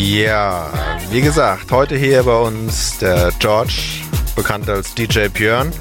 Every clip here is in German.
Ja, wie gesagt, heute hier bei uns der George, bekannt als DJ Björn.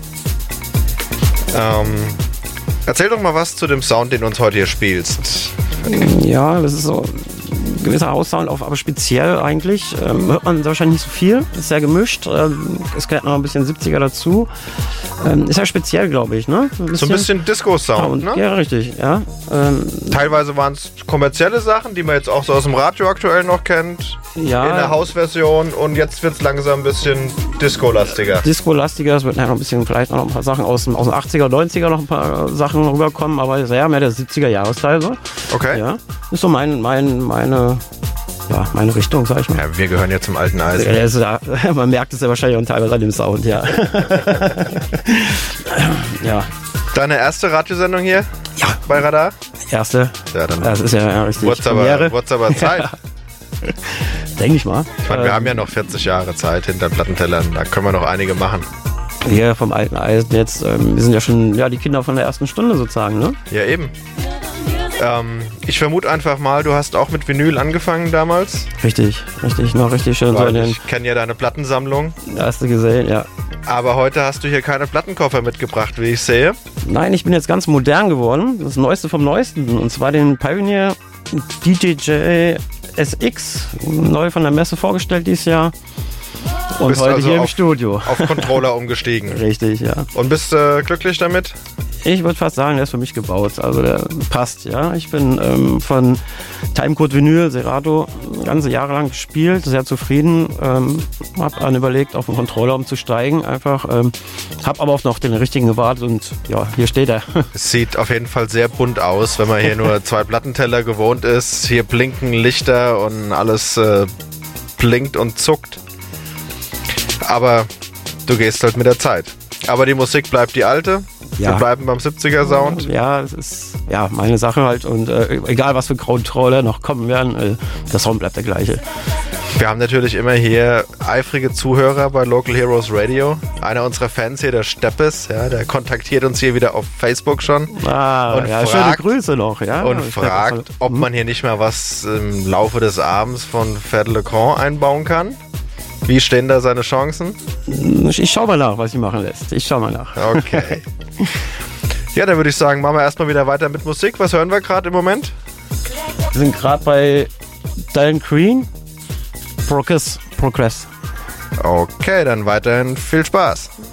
Erzähl doch mal was zu dem Sound, den du uns heute hier spielst. Ja, das ist so ein gewisser Haussound, aber speziell eigentlich. Hört man wahrscheinlich nicht so viel, ist sehr gemischt. Es gehört noch ein bisschen 70er dazu. Ist ja speziell, glaube ich, ne? So ein bisschen Disco-Sound, ne? Ja, richtig, ja. Teilweise waren es kommerzielle Sachen, die man jetzt auch so aus dem Radio aktuell noch kennt. Ja. In der Hausversion, und jetzt wird es langsam ein bisschen Disco-lastiger. Disco-lastiger, es wird noch ein bisschen, vielleicht noch ein paar Sachen aus den 80er, 90er noch ein paar Sachen rüberkommen, aber sehr mehr der 70er-Jahresteil so. Okay. Ja, ist so meine Richtung, sag ich mal. Ja, wir gehören ja zum alten Eisen. Man merkt es ja wahrscheinlich auch teilweise an dem Sound, ja. Ja. Deine erste Radiosendung hier? Ja. Bei Radar? Erste. Ja, dann das ist ja richtig. Wurz aber Zeit. Ja. Denke ich mal. Ich meine, wir haben ja noch 40 Jahre Zeit hinter Plattentellern. Da können wir noch einige machen. Wir vom alten Eisen jetzt, wir sind ja schon die Kinder von der ersten Stunde sozusagen, ne? Ja, eben. Ich vermute einfach mal, du hast auch mit Vinyl angefangen damals. Richtig, noch richtig schön. Ich kenne ja deine Plattensammlung. Hast du gesehen, ja. Aber heute hast du hier keine Plattenkoffer mitgebracht, wie ich sehe. Nein, ich bin jetzt ganz modern geworden. Das Neueste vom Neuesten. Und zwar den Pioneer DJI SX, neu von der Messe vorgestellt dieses Jahr. Und bist heute also hier im Studio. Auf Controller umgestiegen. Richtig, ja. Und bist du glücklich damit? Ich würde fast sagen, der ist für mich gebaut. Also der passt, ja. Ich bin von Timecode Vinyl, Serato, ganze Jahre lang gespielt, sehr zufrieden. Hab dann überlegt, auf den Controller umzusteigen. Einfach, hab aber auch noch den richtigen gewartet und ja, hier steht er. Es sieht auf jeden Fall sehr bunt aus, wenn man hier nur 2 Plattenteller gewohnt ist. Hier blinken Lichter und alles blinkt und zuckt. Aber du gehst halt mit der Zeit. Aber die Musik bleibt die alte. Ja. Wir bleiben beim 70er-Sound. Ja, es ist meine Sache halt. Und egal, was für Controller noch kommen werden, der Sound bleibt der gleiche. Wir haben natürlich immer hier eifrige Zuhörer bei Local Heroes Radio. Einer unserer Fans hier, der Steppes, ja, der kontaktiert uns hier wieder auf Facebook schon. Und fragt, schöne Grüße noch. Ja, und fragt, ob man hier nicht mal was im Laufe des Abends von Ferdinand Legrand einbauen kann. Wie stehen da seine Chancen? Ich schau mal nach, was sie machen lässt. Ich schau mal nach. Okay. Ja, dann würde ich sagen, machen wir erstmal wieder weiter mit Musik. Was hören wir gerade im Moment? Wir sind gerade bei Diane Green, Progress. Okay, dann weiterhin viel Spaß.